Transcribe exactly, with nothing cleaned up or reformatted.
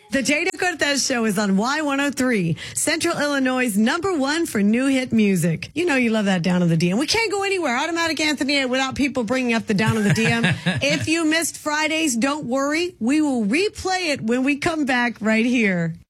The Jada Cortez Show is on Y one oh three, Central Illinois' number one for new hit music. You know you love that Down in the D M. We can't go anywhere, Automatic Anthony, without people bringing up the Down in the D M. If you missed Fridays, don't worry. We will replay it when we come back right here.